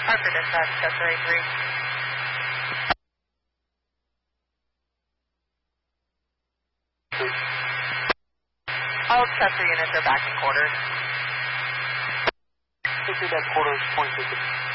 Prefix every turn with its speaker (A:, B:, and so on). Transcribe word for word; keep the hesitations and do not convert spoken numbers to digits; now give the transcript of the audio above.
A: Harper dispatch, Chester A three. All Chester units are back in quarters.
B: Chester back quarters, point six.